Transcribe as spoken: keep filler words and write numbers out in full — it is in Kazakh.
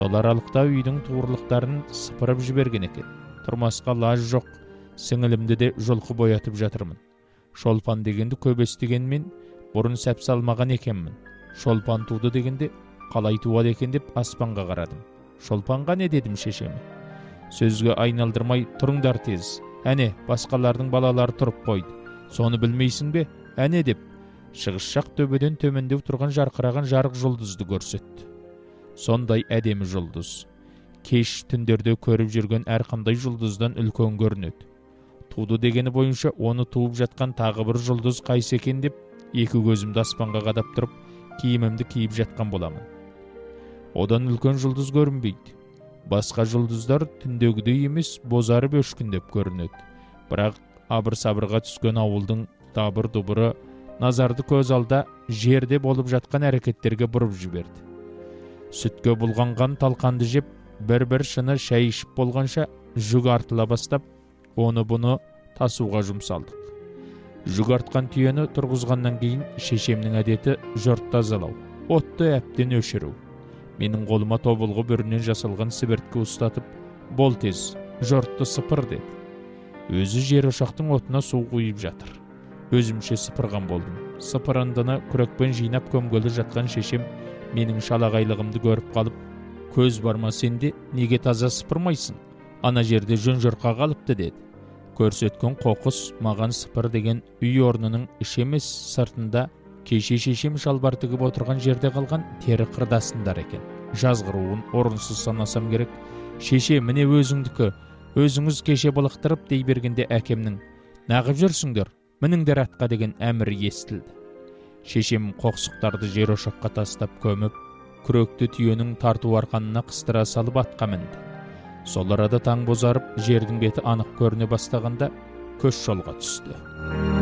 Сол аралықта үйдің туырлықтарын сыпырып жіберген екен. Тұрмасқа лаж жоқ, сіңілімді де жолқы боятып жатырмын. Шолпан дегенді көп естігенмен, бұрын сәп салмаған екенмін. Шолпан туды дегенде, қалай туады екен деп аспанға қарадым. Шолпанға не дедім шешеме? Сөзге айналдырмай тұрыңдар тез. Әне, басқалардың балалары тұрып қойды. Соны білмейсің бе? Әне деп, шығыс жақ төбеден төмендеу тұрған жарқыраған жарық жұлдызды көрсетті. Сондай әдемі жұлдыз. Кеш түндерде көріп жүрген әрқандай жұлдыздан үлкен көрінеді. Туды дегені бойынша оны туып жатқан тағы бір жұлдыз қайсы екен деп, екі көзімді аспанға қадап тұрып, киімімді киіп жатқан боламын. Одан үлкен жұлдыз көрінбейді. Басқа жұлдыздар түндегідей емес, бозарып өшкіндеп көрінеді. Бірақ абыр-сабырға түскен ауылдың дабыр-дұбыры назарды көз алда жерде болып жатқан әрекеттерге бұрып жіберді. Сүтке бұлғанған талқанды жеп, бір-бір шыны шай ішіп болғанша жүк артыла бастап, оны-бұны тасуға жұмсалдық. Жүк артқан түйені тұрғызғаннан кейін шешемнің әдеті жұрт тазалау, отты әптен өшіру. Менің қолыма тобылғы бүрінен жасалған сібірткі ұстатып, бол тез, жұртты сыпыр деді. Өзі жер ошақтың отына су құйып жатыр. Өзімше сыпырған болдым. Сыпырындыны күрекпен жинап көмгелі жатқан шешем менің шалағайлығымды көріп қалып, көз барма сенде, неге таза сыпырмайсың? Ана жерде жөн жұрқа қалыпты деді. Көрсеткен қоқыс маған сыпыр деген үй орнының іші емес, сыртында кеше шешем шалбар тігіп отырған жерде қалған тері қырдасындар екен. Жазғыруын орынсыз санасам керек. Шеше, міне өзіңдікі, өзіңіз кеше былықтырып дей бергенде әкемнің, нағып жүрсіңдер, мініңдер атқа деген әмірі естілді. Шешем қоқсықтарды жер ошаққа тастап көміп, күректі түйенің тарту арқанына қыстыра салып атқа мінді. Сол арада таң бозарып, жердің беті анық көріне бастағанда көш жолға түсті.